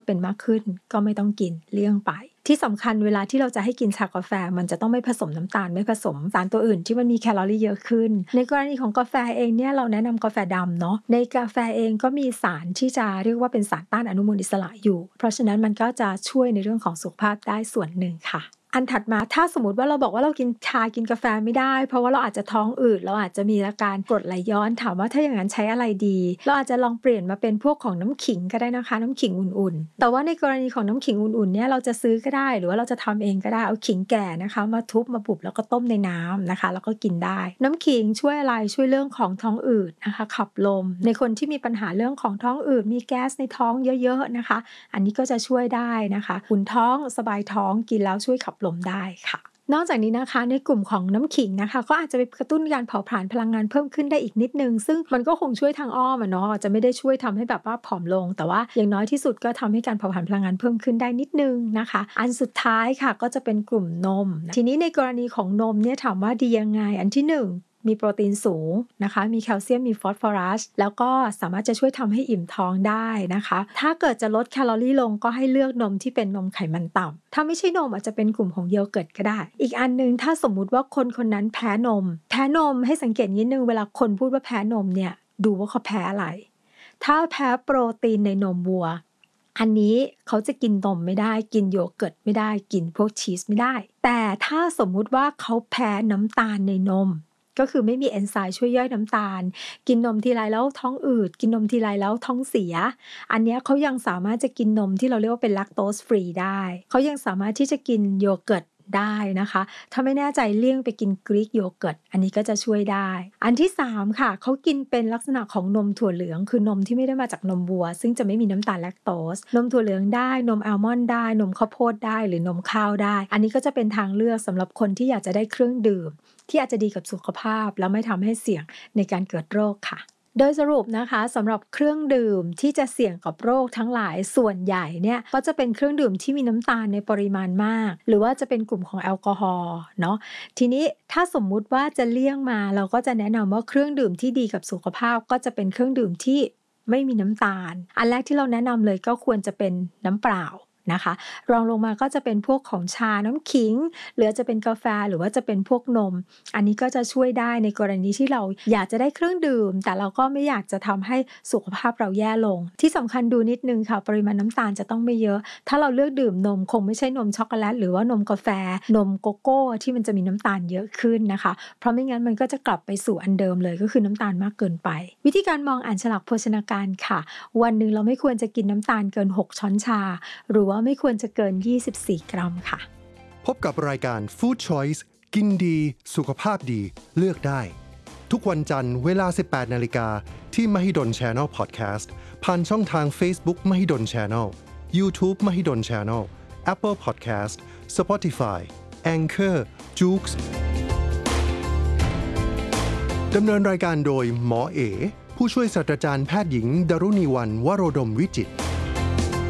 เป็นมากขึ้นก็ไม่ต้องกินเลี่ยงไปที่สำคัญเวลาที่เราจะให้กินชากาแฟมันจะต้องไม่ผสมน้ำตาลไม่ผสมสารตัวอื่นที่มันมีแคลอรี่เยอะขึ้นในกรณีของกาแฟเองเนี่ยเราแนะนำกาแฟดำเนาะในกาแฟเองก็มีสารที่จะเรียกว่าเป็นสารต้านอนุมูลอิสระอยู่เพราะฉะนั้นมันก็จะช่วยในเรื่องของสุขภาพได้ส่วนหนึ่งค่ะอันถัดมาถ้าสมมติว่าเราบอกว่าเรากินชากินกาแฟไม่ได้เพราะว่าเราอาจจะท้องอืดเราอาจจะมีอาการกรดไหลย้อนถามว่าถ้าอย่างนั้นใช้อะไรดีเราอาจจะลองเปลี่ยนมาเป็นพวกของน้ำขิงก็ได้นะคะน้ำขิงอุ่นๆแต่ว่าในกรณีของน้ำขิงอุ่นๆเนี่ยเราจะซื้อก็ได้หรือว่าเราจะทำเองก็ได้เอาขิงแก่นะคะมาทุบมาบุบแล้วก็ต้มในน้ำนะคะแล้วก็กินได้น้ำขิงช่วยอะไรช่วยเรื่องของท้องอืดนะคะขับลมในคนที่มีปัญหาเรื่องของท้องอืดมีแก๊สในท้องเยอะๆนะคะอันนี้ก็จะช่วยได้นะคะอุ่นท้องสบายท้องกินแล้วช่วยขับลมได้ค่ะนอกจากนี้นะคะในกลุ่มของน้ำขิงนะคะก็อาจจะไปกระตุ้นการเผาผลาญพลังงานเพิ่มขึ้นได้อีกนิดนึงซึ่งมันก็คงช่วยทางอ้อมเนาะจะไม่ได้ช่วยทำให้แบบว่าผอมลงแต่ว่าอย่างน้อยที่สุดก็ทำให้การเผาผลาญพลังงานเพิ่มขึ้นได้นิดนึงนะคะอันสุดท้ายค่ะก็จะเป็นกลุ่มนมทีนี้ในกรณีของนมเนี่ยถามว่าดียังไงอันที่1มีโปรตีนสูงนะคะมีแคลเซียมมีฟอสฟอรัสแล้วก็สามารถจะช่วยทำให้อิ่มท้องได้นะคะถ้าเกิดจะลดแคลอรี่ลงก็ให้เลือกนมที่เป็นนมไขมันต่ำถ้าไม่ใช่นมอาจจะเป็นกลุ่มของโยเกิร์ตก็ได้อีกอันนึงถ้าสมมุติว่าคนนั้นแพ้นมให้สังเกตนิดนึงเวลาคนพูดว่าแพ้นมเนี่ยดูว่าเขาแพ้อะไรถ้าแพ้โปรตีนในนมวัวอันนี้เขาจะกินนมไม่ได้กินโยเกิร์ตไม่ได้กินพวกชีสไม่ได้แต่ถ้าสมมุติว่าเขาแพ้น้ำตาลในนมก็คือไม่มีเอนไซม์ช่วยย่อยน้ำตาลกินนมทีไรแล้วท้องอืดกินนมทีไรแล้วท้องเสียอันนี้เขายังสามารถจะกินนมที่เราเรียกว่าเป็นแลคโตสฟรีได้เขายังสามารถที่จะกินโยเกิร์ตได้นะคะถ้าไม่แน่ใจเลี่ยงไปกินกรีกโยเกิร์ตอันนี้ก็จะช่วยได้อันที่3ค่ะเขากินเป็นลักษณะของนมถั่วเหลืองคือนมที่ไม่ได้มาจากนมวัวซึ่งจะไม่มีน้ำตาลแลคโตสนมถั่วเหลืองได้นมอัลมอนด์ได้นมข้าวโพดได้หรือนมข้าวได้อันนี้ก็จะเป็นทางเลือกสำหรับคนที่อยากจะได้เครื่องดื่มที่อาจจะดีกับสุขภาพแล้วไม่ทำให้เสี่ยงในการเกิดโรคค่ะโดยสรุปนะคะสำหรับเครื่องดื่มที่จะเสี่ยงกับโรคทั้งหลายส่วนใหญ่เนี่ยก็จะเป็นเครื่องดื่มที่มีน้ำตาลในปริมาณมากหรือว่าจะเป็นกลุ่มของแอลกอฮอล์เนาะทีนี้ถ้าสมมุติว่าจะเลี่ยงมาเราก็จะแนะนำว่าเครื่องดื่มที่ดีกับสุขภาพก็จะเป็นเครื่องดื่มที่ไม่มีน้ำตาลอันแรกที่เราแนะนำเลยก็ควรจะเป็นน้ำเปล่านะคะรองลงมาก็จะเป็นพวกของชาน้ำขิงหรือจะเป็นกาแฟหรือว่าจะเป็นพวกนมอันนี้ก็จะช่วยได้ในกรณีที่เราอยากจะได้เครื่องดื่มแต่เราก็ไม่อยากจะทำให้สุขภาพเราแย่ลงที่สำคัญดูนิดนึงค่ะปริมาณน้ำตาลจะต้องไม่เยอะถ้าเราเลือกดื่มนมคงไม่ใช่นมช็อกโกแลตหรือว่านมกาแฟนมโกโก้ที่มันจะมีน้ำตาลเยอะขึ้นนะคะเพราะไม่งั้นมันก็จะกลับไปสู่อันเดิมเลยก็คือน้ำตาลมากเกินไปวิธีการมองอ่านฉลากโภชนาการค่ะวันนึงเราไม่ควรจะกินน้ำตาลเกิน6ช้อนชาหรือว่าไม่ควรจะเกิน24 กรัมค่ะพบกับรายการ Food Choice กินดีสุขภาพดีเลือกได้ทุกวันจันทร์เวลา 18:00 นที่ Mahidol Channel Podcast ผ่านช่องทาง Facebook Mahidol Channel YouTube Mahidol Channel Apple Podcast Spotify Anchor Joox ดำเนินรายการโดยหมอเอผู้ช่วยศาสตราจารย์แพทย์หญิงดรุณีวรรณวโรดมวิจิตร